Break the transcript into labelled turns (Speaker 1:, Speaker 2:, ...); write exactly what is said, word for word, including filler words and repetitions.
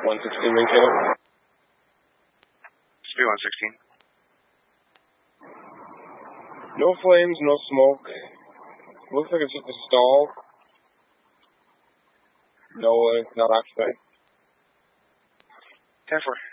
Speaker 1: one sixteen main channel.
Speaker 2: Speed one sixteen.
Speaker 1: No flames, no smoke. Looks like it's just a stall. No, it's not occupied.
Speaker 2: ten four.